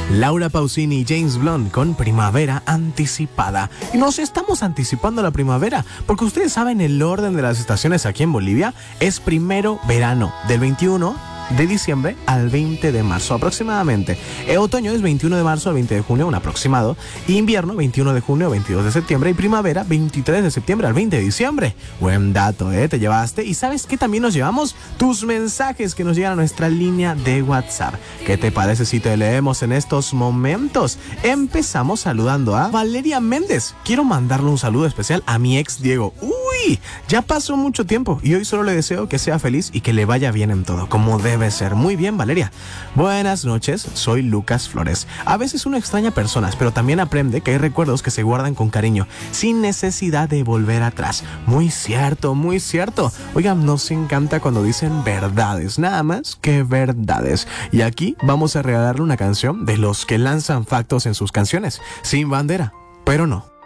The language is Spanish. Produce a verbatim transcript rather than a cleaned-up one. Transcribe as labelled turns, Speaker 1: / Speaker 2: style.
Speaker 1: Laura Pausini y James Blunt con Primavera Anticipada. Y nos estamos anticipando la primavera, porque ustedes saben el orden de las estaciones aquí en Bolivia. Es primero verano, del veintiuno de diciembre al veinte de marzo aproximadamente. El otoño es veintiuno de marzo al veinte de junio, un aproximado. Invierno, veintiuno de junio al veintidós de septiembre. Y primavera, veintitrés de septiembre al veinte de diciembre. Buen dato, ¿eh? Te llevaste. ¿Y sabes qué también nos llevamos? Tus mensajes que nos llegan a nuestra línea de WhatsApp. ¿Qué te parece si te leemos en estos momentos? Empezamos saludando a Valeria Méndez. Quiero mandarle un saludo especial a mi ex Diego. ¡Uy! Ya pasó mucho tiempo y hoy solo le deseo que sea feliz y que le vaya bien en todo, como debe ser. Muy bien, Valeria. Buenas noches, soy Lucas Flores. A veces uno extraña personas, pero también aprende que hay recuerdos que se guardan con cariño, sin necesidad de volver atrás. Muy cierto, muy cierto. Oigan, nos encanta cuando dicen verdades, nada más que verdades. Y aquí vamos a regalarle una canción de los que lanzan factos en sus canciones. Sin bandera, pero no.